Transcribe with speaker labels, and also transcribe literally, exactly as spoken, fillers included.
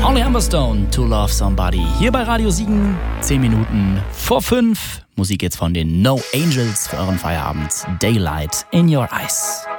Speaker 1: Only Humberstone, To Love Somebody. Hier bei Radio Siegen, zehn Minuten vor fünf. Musik jetzt von den No Angels für euren Feierabend. Daylight in Your Eyes.